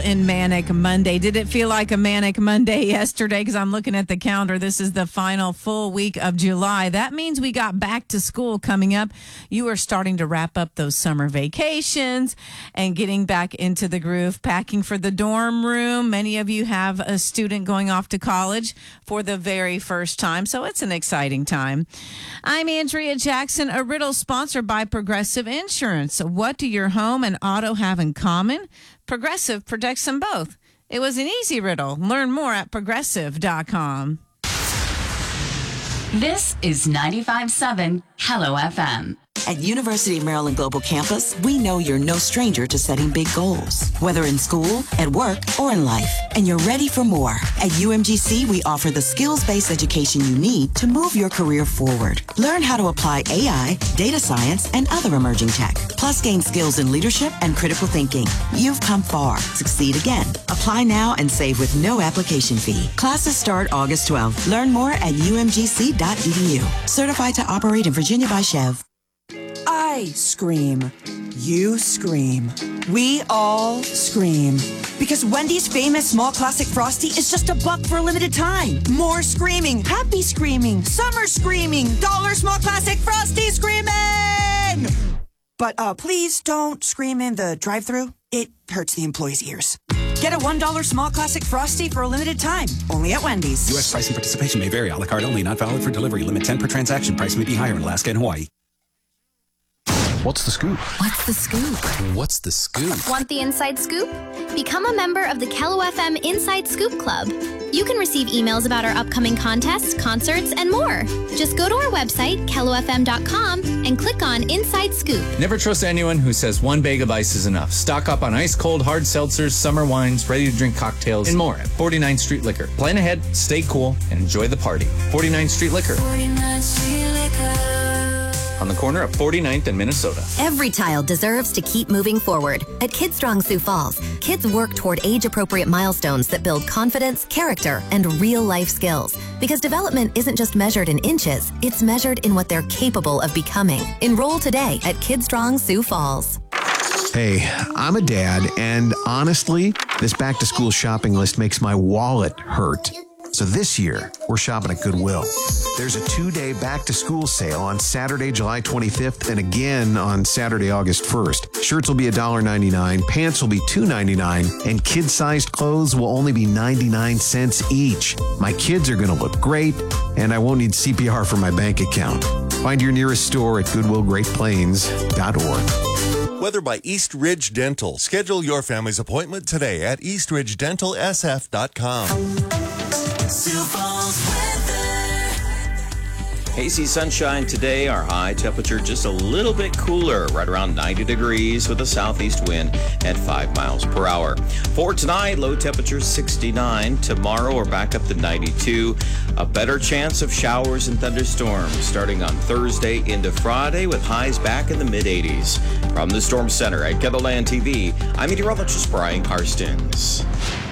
in Manic Monday. Did it feel like a Manic Monday yesterday? Because I'm looking at the calendar. This is the final full week of July. That means we got back to school coming up. You are starting to wrap up those summer vacations and getting back into the groove, packing for the dorm room. Many of you have a student going off to college for the very first time, so it's an exciting time. I'm Andrea Jackson, a riddle sponsored by Progressive Insurance. What do your home and auto have in common? Progressive protects them both. It was an easy riddle. Learn more at progressive.com. This is 95.7 Hello FM. At University of Maryland Global Campus, we know you're no stranger to setting big goals, whether in school, at work, or in life. And you're ready for more. At UMGC, we offer the skills-based education you need to move your career forward. Learn how to apply AI, data science, and other emerging tech. Plus, gain skills in leadership and critical thinking. You've come far. Succeed again. Apply now and save with no application fee. Classes start August 12th. Learn more at umgc.edu. Certified to operate in Virginia by Chev. I scream. You scream. We all scream. Because Wendy's famous small classic Frosty is just $1 for a limited time. More screaming. Happy screaming. Summer screaming. Dollar small classic Frosty screaming! But please don't scream in the drive-thru. It hurts the employees' ears. Get a $1 small classic Frosty for a limited time. Only at Wendy's. U.S. price and participation may vary. A la carte only. Not valid for delivery. Limit 10 per transaction. Price may be higher in Alaska and Hawaii. What's the scoop? What's the scoop? What's the scoop? Want the inside scoop? Become a member of the Kello FM Inside Scoop Club. You can receive emails about our upcoming contests, concerts, and more. Just go to our website, kellofm.com, and click on Inside Scoop. Never trust anyone who says one bag of ice is enough. Stock up on ice-cold hard seltzers, summer wines, ready-to-drink cocktails, and more at 49th Street Liquor. Plan ahead, stay cool, and enjoy the party. 49th Street Liquor. 49th Street Liquor. On the corner of 49th and Minnesota. Every child deserves to keep moving forward. At Kids Strong Sioux Falls, kids work toward age-appropriate milestones that build confidence, character, and real-life skills. Because development isn't just measured in inches, it's measured in what they're capable of becoming. Enroll today at Kids Strong Sioux Falls. Hey, I'm a dad, and honestly, this back-to-school shopping list makes my wallet hurt. So this year, we're shopping at Goodwill. There's a 2-day back-to-school sale on Saturday, July 25th, and again on Saturday, August 1st. Shirts will be $1.99, pants will be $2.99, and kid-sized clothes will only be 99 cents each. My kids are going to look great, and I won't need CPR for my bank account. Find your nearest store at goodwillgreatplains.org. Weather by East Ridge Dental. Schedule your family's appointment today at eastridgedentalsf.com. Sioux Falls weather. Hazy sunshine today. Our high temperature just a little bit cooler, right around 90 degrees with a southeast wind at 5 miles per hour. For tonight, low temperature 69. Tomorrow, we're back up to 92. A better chance of showers and thunderstorms starting on Thursday into Friday with highs back in the mid-80s. From the Storm Center at KENDALAND TV, I'm meteorologist Brian Karstens.